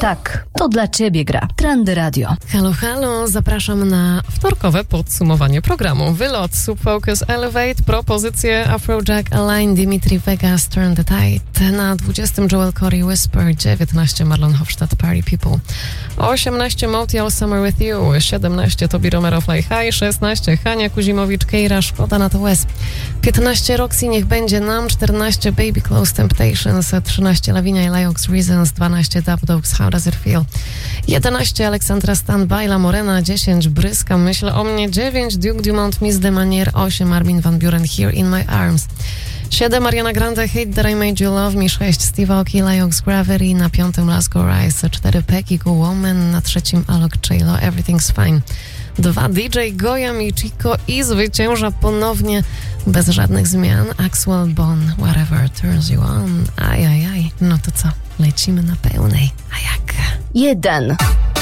Tak, to dla Ciebie gra Trendy Radio. Halo, halo, zapraszam na wtorkowe podsumowanie programu. Wylot, Subfocus, Elevate, propozycje Afrojack, Align, Dimitri Vegas, Turn the Tide. Na 20 Joel Corey, Whisper, 19 Marlon Hofstadt, Party People, 18 Motial, Summer With You, 17 Tobi Romero, Fly High, 16 Hania Kuzimowicz, Keira, Szkoda na to łez, 15 Roxy, Niech Będzie Nam, 14 Baby Close Temptations, 13 Lavinia i Liox Reasons, 12 Dub Dogs, How Does It Feel, 11 Aleksandra Stan, Baila Morena, 10 Bryska, Myśl o mnie, 9 Duke Dumont, Miss de Manier, 8 Armin van Buren, Here in My Arms, 7 Ariana Grande, Hate That I Made You Love Me, 6 Steve Aoki, Liox Gravity, na 5 Last Go Rise, 4 Pecky Go Woman, na 3 Alok J-Lo, Everything's Fine, 2 DJ Goya Michiko i zwycięża ponownie bez żadnych zmian Axwell Bon, Whatever Turns You On. Aj, no to co? Lecimy na pełnej. A jak? 1.